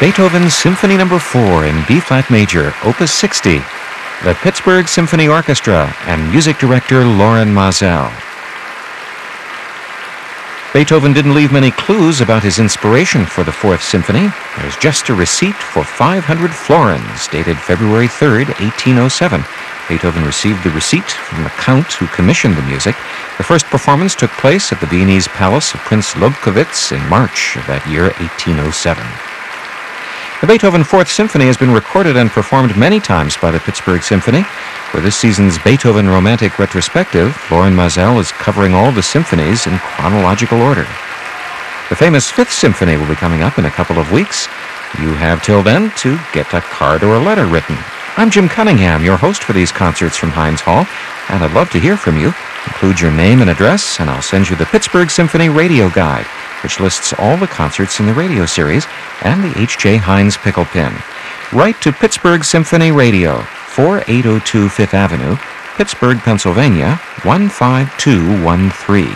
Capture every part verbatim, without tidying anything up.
Beethoven's Symphony Number four in B-flat major, Opus sixty, the Pittsburgh Symphony Orchestra, and music director Lorin Maazel. Beethoven didn't leave many clues about his inspiration for the Fourth Symphony. There's just a receipt for five hundred florins, dated February third, eighteen oh seven. Beethoven received the receipt from the Count who commissioned the music. The first performance took place at the Viennese Palace of Prince Lobkowitz in March of that year, eighteen oh seven. The Beethoven Fourth Symphony has been recorded and performed many times by the Pittsburgh Symphony. For this season's Beethoven Romantic Retrospective, Lorin Maazel is covering all the symphonies in chronological order. The famous Fifth Symphony will be coming up in a couple of weeks. You have till then to get a card or a letter written. I'm Jim Cunningham, your host for these concerts from Heinz Hall, and I'd love to hear from you. Include your name and address, and I'll send you the Pittsburgh Symphony Radio Guide, which lists all the concerts in the radio series, and the H J. Heinz pickle pin. Write to Pittsburgh Symphony Radio, forty-eight oh two Fifth Avenue, Pittsburgh, Pennsylvania, one five two one three.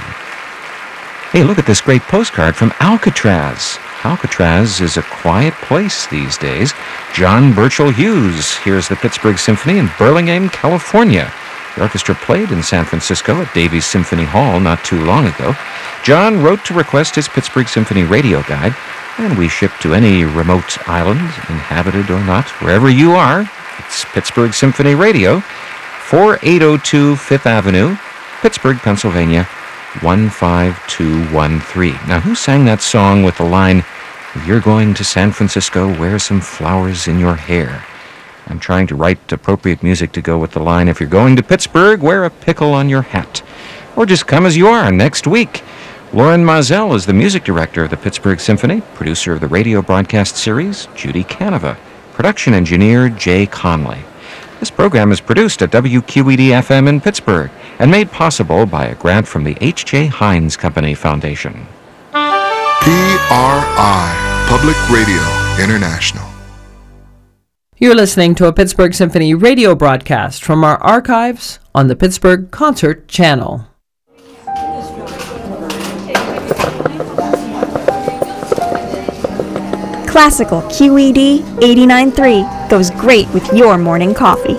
Hey, look at this great postcard from Alcatraz. Alcatraz is a quiet place these days. John Burchell Hughes hears the Pittsburgh Symphony in Burlingame, California. The orchestra played in San Francisco at Davies Symphony Hall not too long ago. John wrote to request his Pittsburgh Symphony Radio Guide, and we ship to any remote island, inhabited or not, wherever you are. It's Pittsburgh Symphony Radio, forty-eight oh two Fifth Avenue, Pittsburgh, Pennsylvania, one five two one three. Now, who sang that song with the line, "If you're going to San Francisco, wear some flowers in your hair"? I'm trying to write appropriate music to go with the line, "If you're going to Pittsburgh, wear a pickle on your hat." Or just come as you are next week. Lorin Maazel is the music director of the Pittsburgh Symphony, producer of the radio broadcast series, Judy Canova, production engineer, Jay Conley. This program is produced at W Q E D F M in Pittsburgh and made possible by a grant from the H J. Heinz Company Foundation. P R I, Public Radio International. You're listening to a Pittsburgh Symphony radio broadcast from our archives on the Pittsburgh Concert Channel. Classical Q E D eighty-nine point three goes great with your morning coffee.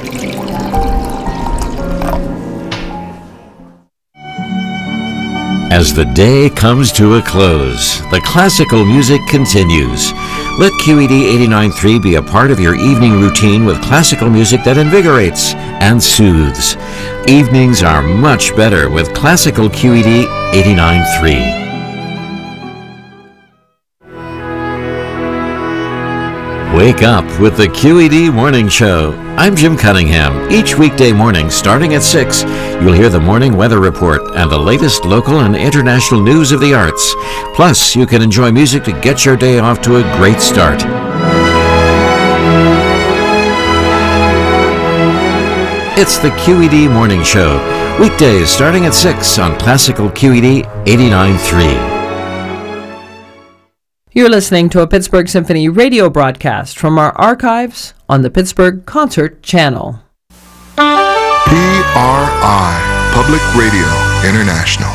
As the day comes to a close, the classical music continues. Let Q E D eighty-nine point three be a part of your evening routine with classical music that invigorates and soothes. Evenings are much better with classical Q E D eighty-nine point three. Wake up with the Q E D Morning Show. I'm Jim Cunningham. Each weekday morning, starting at six, you'll hear the morning weather report and the latest local and international news of the arts. Plus, you can enjoy music to get your day off to a great start. It's the Q E D Morning Show. Weekdays starting at six on Classical Q E D eighty-nine point three. You're listening to a Pittsburgh Symphony radio broadcast from our archives on the Pittsburgh Concert Channel. P R I, Public Radio International.